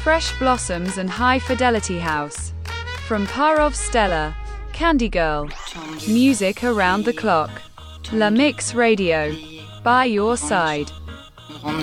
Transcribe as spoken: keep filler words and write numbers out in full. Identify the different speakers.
Speaker 1: Fresh Blossoms and High Fidelity House. From Parov Stella, Candy Girl. Music around the clock. La Mix Radio. By your side.